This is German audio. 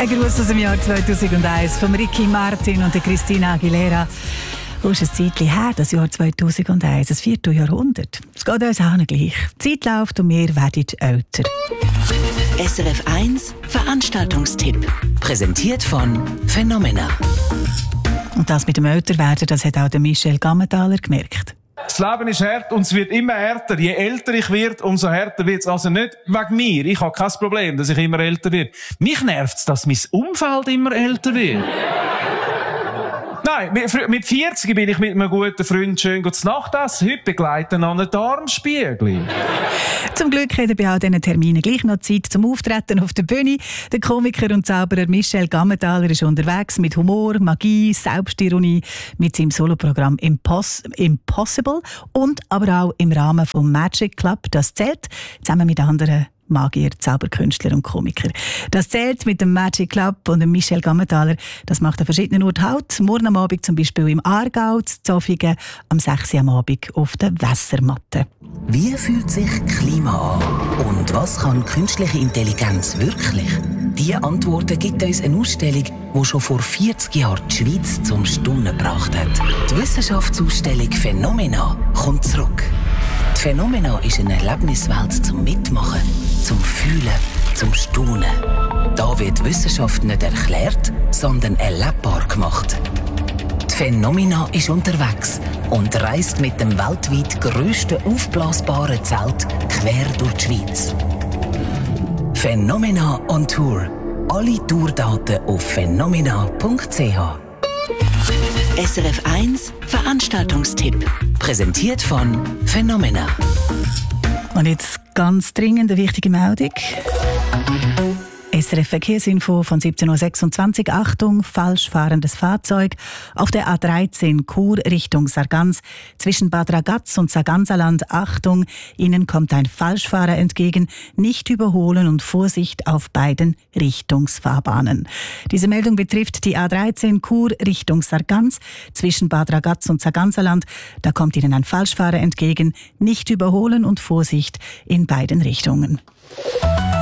Ein Gruß aus dem Jahr 2001 von Ricky Martin und der Christina Aguilera. Wo ist ein Zeitchen her, das Jahr 2001, das 4. Jahrhundert? Es geht uns auch nicht gleich. Die Zeit läuft und wir werden älter. SRF 1 Veranstaltungstipp. Präsentiert von Phenomena. Und das mit dem Älterwerden, das hat auch der Michel Gammenthaler gemerkt. Das Leben ist hart und es wird immer härter. Je älter ich werde, umso härter wird es. Also nicht wegen mir. Ich habe kein Problem, dass ich immer älter werde. Mich nervt es, dass mein Umfeld immer älter wird. Nein, mit 40 bin ich mit einem guten Freund schön zu Nacht essen. Heute begleiten an einem Darmspiegel. Zum Glück hat er bei all diesen Terminen gleich noch Zeit zum Auftreten auf der Bühne. Der Komiker und Zauberer Michel Gammenthaler ist unterwegs mit Humor, Magie, Selbstironie, mit seinem Soloprogramm Impossible und aber auch im Rahmen vom Magic Club. Das zählt zusammen mit anderen Magier, Zauberkünstler und Komiker. Das zählt mit dem Magic Club und dem Michel Gammenthaler. Das macht an verschiedenen Orten Halt. Morgen am Abend zum Beispiel im Aargau, in Zofingen, am 6. Uhr am Abend auf der Wässermatte. Wie fühlt sich Klima an? Und was kann künstliche Intelligenz wirklich? Diese Antworten gibt uns eine Ausstellung, die schon vor 40 Jahren die Schweiz zum Staunen gebracht hat. Die Wissenschaftsausstellung Phenomena kommt zurück. Die Phenomena ist eine Erlebniswelt zum Mitmachen, zum Fühlen, zum Staunen. Da wird Wissenschaft nicht erklärt, sondern erlebbar gemacht. Die Phenomena ist unterwegs und reist mit dem weltweit grössten aufblasbaren Zelt quer durch die Schweiz. Phenomena on Tour. Alle Tourdaten auf phenomena.ch. SRF 1 Veranstaltungstipp. Präsentiert von Phenomena. Und jetzt ganz dringend eine wichtige Meldung. SRF Verkehrsinfo von 17.26 Uhr. Achtung, falsch fahrendes Fahrzeug auf der A13 Chur Richtung Sargans zwischen Bad Ragaz und Sarganserland. Achtung, Ihnen kommt ein Falschfahrer entgegen. Nicht überholen und Vorsicht auf beiden Richtungsfahrbahnen. Diese Meldung betrifft die A13 Chur Richtung Sargans zwischen Bad Ragaz und Sarganserland. Da kommt Ihnen ein Falschfahrer entgegen. Nicht überholen und Vorsicht in beiden Richtungen.